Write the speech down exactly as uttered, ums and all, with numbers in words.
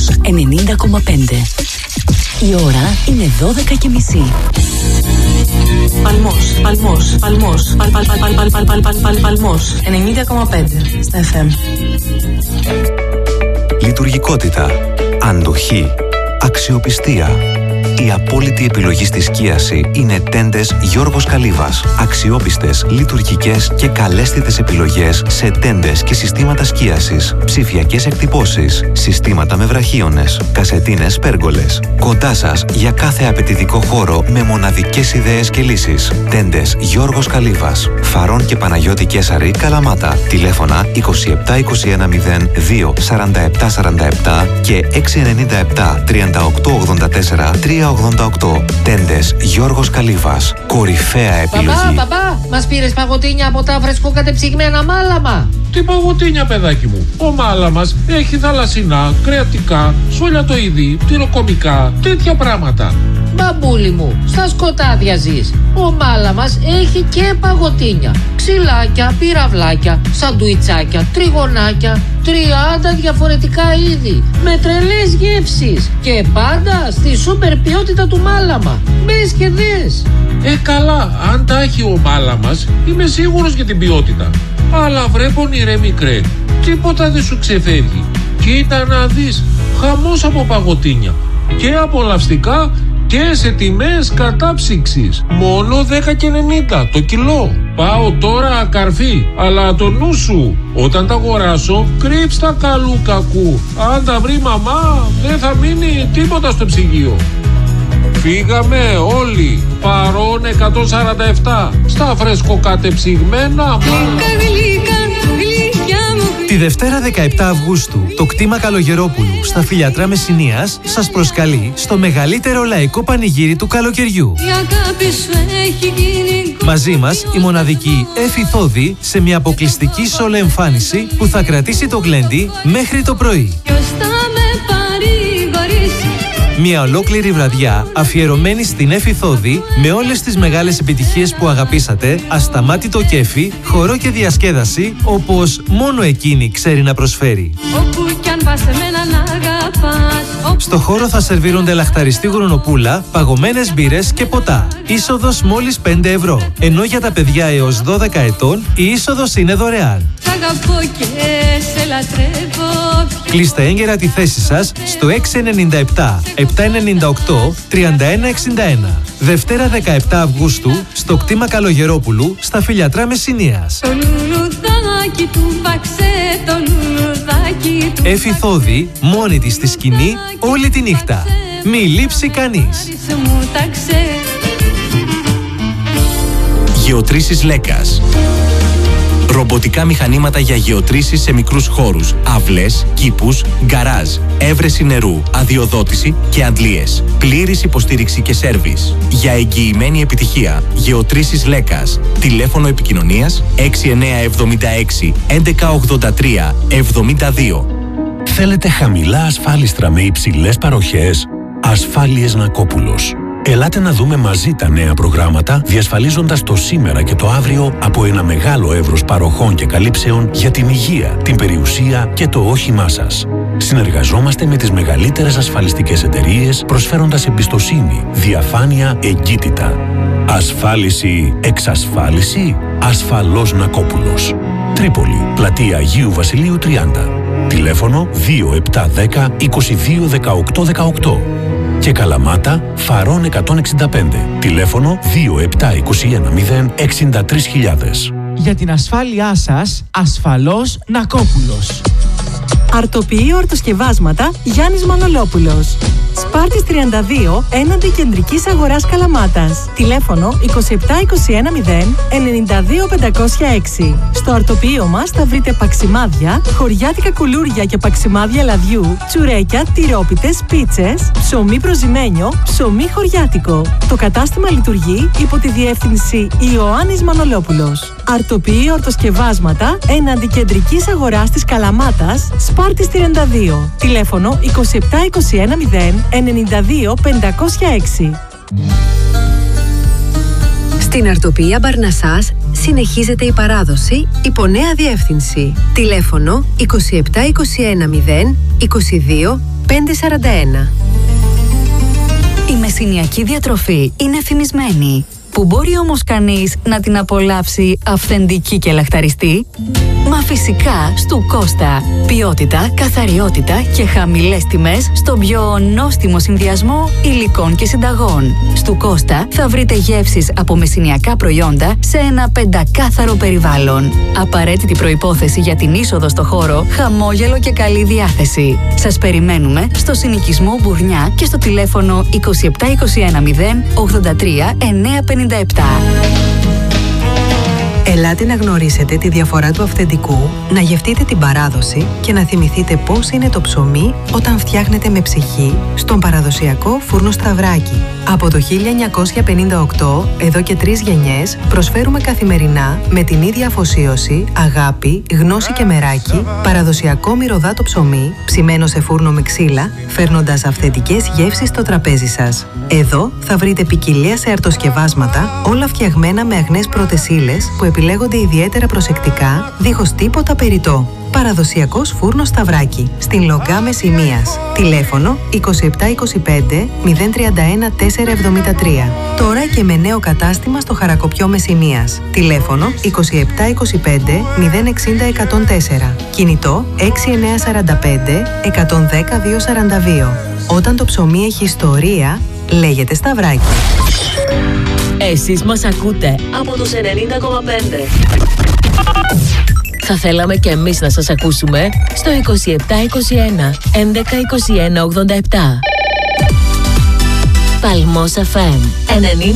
Παλμός ενενήντα κόμμα πέντε. Η ώρα είναι δώδεκα και μισή. Παλμός, Παλμός, Παλμός, Παλ, Παλ, Παλ, Παλ, Παλ, Παλ, Παλ, Παλ, Παλ, Παλμός ενενήντα κόμμα πέντε στα εφ εμ. Λειτουργικότητα, αντοχή, αξιοπιστία. Η απόλυτη επιλογή στη σκίαση είναι τέντες Γιώργος Καλύβας. Αξιόπιστες, λειτουργικές και καλέσθητες επιλογές σε τέντες και συστήματα σκίασης, ψηφιακές εκτυπώσεις, συστήματα με βραχίονες, κασετίνες πέργολες. Κοντά σας για κάθε απαιτητικό χώρο με μοναδικές ιδέες και λύσεις. Τέντες Γιώργος Καλύβας. Φαρών και Παναγιώτη Κέσαρη, Καλαμάτα. Τηλέφωνα είκοσι επτά είκοσι ένα μηδέν δύο σαράντα επτά σαράντα επτά και έξι εννιά επτά τριάντα οκτώ ογδόντα τέσσερα τριακόσια ογδόντα οκτώ. Τέντες Γιώργος Καλύβας. Κορυφαία επιλογή. Παπά, παπά, μας πήρες παγωτίνια από τα φρεσκοκατεψυγμένα Μάλαμα? Τι παγωτίνια, παιδάκι μου? Ο Μάλαμας έχει θαλασσινά, κρεατικά, σολιατοειδή, τυροκομικά, τέτοια πράγματα. Μπαμπούλη μου, στα σκοτάδια ζεις. Ο Μάλαμας έχει και παγωτίνια, ξυλάκια, πυραυλάκια, σαντουιτσάκια, τριγωνάκια, τριάντα διαφορετικά είδη, με τρελές γεύσεις και πάντα στη σούπερ ποιότητα του Μάλαμα. Μπες και δες. Ε, καλά, αν τα έχει ο Μάλαμας, είμαι σίγουρος για την ποιότητα. Αλλά βρε πονηρέ μικρέ, τίποτα δεν σου ξεφεύγει. Κοίτα να δεις, χαμός από παγωτίνια. Και απολαυστικά και σε τιμές κατάψυξης. Μόνο δέκα και ενενήντα το κιλό. Πάω τώρα καρφί, αλλά το νου σου, όταν τα αγοράσω, κρύψτα καλού κακού. Αν τα βρει μαμά, δεν θα μείνει τίποτα στο ψυγείο. Φύγαμε όλοι, παρών εκατόν σαράντα επτά, στα φρεσκοκατεψυγμένα. Τη Δευτέρα δεκαεπτά Αυγούστου, το κτήμα Καλογερόπουλου στα Φιλιατρά Μεσσηνίας σας προσκαλεί στο μεγαλύτερο λαϊκό πανηγύρι του καλοκαιριού. Μαζί μας η μοναδική Έφη Θόδη σε μια αποκλειστική σόλο εμφάνιση που θα κρατήσει το γλέντι μέχρι το πρωί. Μια ολόκληρη βραδιά αφιερωμένη στην Έφη Θόδη με όλες τις μεγάλες επιτυχίες που αγαπήσατε, ασταμάτητο κέφι, χορό και διασκέδαση όπως μόνο εκείνη ξέρει να προσφέρει. Στο χώρο θα σερβίρονται λαχταριστή γουρνοπούλα, παγωμένες μπύρες και ποτά. Είσοδος μόλις πέντε ευρώ, ενώ για τα παιδιά έως δώδεκα ετών η είσοδος είναι δωρεάν. Κλείστε έγκαιρα τη θέση σας στο έξι εννιά επτά επτά εννιά οκτώ τριάντα ένα εξήντα ένα. Δευτέρα δεκαεπτά Αυγούστου στο κτήμα Καλογερόπουλου στα Φιλιατρά Μεσσηνίας. Έφη Θόδη, μόνη της στη σκηνή όλη τη νύχτα. Μη λείψει κανείς. Γεωτρήσεις Λέκας. Ρομποτικά μηχανήματα για γεωτρήσεις σε μικρούς χώρους, αυλές, κήπους, γκαράζ, έβρεση νερού, αδειοδότηση και αντλίες. Πλήρης υποστήριξη και σέρβις. Για εγγυημένη επιτυχία, Γεωτρήσεις Λέκας. Τηλέφωνο επικοινωνίας έξι εννιά επτά έξι έντεκα ογδόντα τρία εβδομήντα δύο. Θέλετε χαμηλά ασφάλιστρα με υψηλές παροχές? Ασφάλειες Νακόπουλος. Ελάτε να δούμε μαζί τα νέα προγράμματα, διασφαλίζοντας το σήμερα και το αύριο από ένα μεγάλο εύρος παροχών και καλύψεων για την υγεία, την περιουσία και το όχημά σας. Συνεργαζόμαστε με τις μεγαλύτερες ασφαλιστικές εταιρείες, προσφέροντας εμπιστοσύνη, διαφάνεια, εγκύτητα. Ασφάλιση, εξασφάλιση, ασφαλώς Νακόπουλος. Τρίπολη, πλατεία Αγίου Βασιλείου τριάντα. Τηλέφωνο δύο επτά ένα μηδέν είκοσι δύο δεκαοκτώ δεκαοκτώ. Και Καλαμάτα, Φαρών εκατόν εξήντα πέντε. Τηλέφωνο δύο επτά είκοσι ένα μηδέν εξήντα τρεις χιλιάδες. Για την ασφάλειά σας, ασφαλώς Νακόπουλος. Αρτοποιεί ορτοσκευάσματα Γιάννης Μανολόπουλος. Σπάρτης τριάντα δύο έναντι Κεντρικής Αγοράς Καλαμάτας. Τηλέφωνο είκοσι επτά είκοσι ένα μηδέν ενενήντα δύο πεντακόσια έξι. Στο αρτοποιείο μας θα βρείτε παξιμάδια, χωριάτικα κουλούρια και παξιμάδια λαδιού, τσουρέκια, τυρόπιτες, πίτσες, ψωμί προζυμένιο, ψωμί χωριάτικο. Το κατάστημα λειτουργεί υπό τη διεύθυνση Ιωάννης Μανολόπουλος. Αρτοποιεί ορτοσκευάσματα έναντι Κεντρικής Αγοράς της Καλαμάτας, Σπάρτης τριάντα δύο. Τηλέφωνο είκοσι επτά είκοσι ένα μηδέν ενενήντα δύο πεντακόσια έξι. Στην Αρτοποιία Μπαρνασάς συνεχίζεται η παράδοση υπό νέα διεύθυνση. Τηλέφωνο είκοσι επτά είκοσι ένα μηδέν είκοσι δύο πέντε τέσσερα ένα. Η μεσηνιακή διατροφή είναι φημισμένη. Που μπορεί όμως κανείς να την απολαύσει αυθεντική και λαχταριστή? Μα φυσικά στου Κώστα. Ποιότητα, καθαριότητα και χαμηλές τιμές στον πιο νόστιμο συνδυασμό υλικών και συνταγών. Στου Κώστα θα βρείτε γεύσεις από μεσηνιακά προϊόντα σε ένα πεντακάθαρο περιβάλλον. Απαραίτητη προϋπόθεση για την είσοδο στο χώρο, χαμόγελο και καλή διάθεση. Σας περιμένουμε στο συνοικισμό Μπουρνιά και στο τηλέφωνο είκοσι επτά είκοσι ένα μηδέν ογδόντα τρία εννιακόσια πενήντα επτά. Ελάτε να γνωρίσετε τη διαφορά του αυθεντικού, να γευτείτε την παράδοση και να θυμηθείτε πώς είναι το ψωμί όταν φτιάχνετε με ψυχή στον παραδοσιακό φούρνο Σταυράκι. Από το χίλια εννιακόσια πενήντα οκτώ, εδώ και τρεις γενιές, προσφέρουμε καθημερινά με την ίδια αφοσίωση, αγάπη, γνώση και μεράκι, παραδοσιακό μυρωδάτο ψωμί, ψημένο σε φούρνο με ξύλα, φέρνοντας αυθεντικές γεύσεις στο τραπέζι σας. Εδώ θα βρείτε ποικιλία σε αρτοσκευάσματα, όλα φτιαγμένα με αγνές πρώτες ύλες που επιλέγονται ιδιαίτερα προσεκτικά, δίχως τίποτα περιττό. Παραδοσιακός φούρνος Σταυράκι, στην Λογκά Μεσημείας. Τηλέφωνο είκοσι επτά είκοσι πέντε μηδέν τριάντα ένα τετρακόσια εβδομήντα τρία. Τώρα και με νέο κατάστημα στο Χαρακοπιό Μεσημείας. Τηλέφωνο είκοσι επτά είκοσι πέντε μηδέν εξήντα εκατόν τέσσερα. Κινητό έξι εννιά τέσσερα πέντε εκατόν δέκα διακόσια σαράντα δύο. Όταν το ψωμί έχει ιστορία, λέγεται Σταυράκι. Εσείς μας ακούτε από τους ενενήντα κόμμα πέντε. Θα θέλαμε και εμείς να σας ακούσουμε στο είκοσι επτά είκοσι ένα έντεκα είκοσι ένα ογδόντα επτά. Παλμός εφ εμ ενενήντα